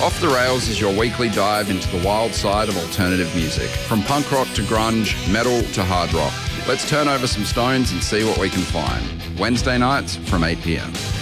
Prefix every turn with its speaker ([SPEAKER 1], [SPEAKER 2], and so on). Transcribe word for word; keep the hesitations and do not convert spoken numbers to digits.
[SPEAKER 1] Off the Rails is your weekly dive into the wild side of alternative music. From punk rock to grunge, metal to hard rock. Let's turn over some stones and see what we can find. Wednesday nights from eight p m.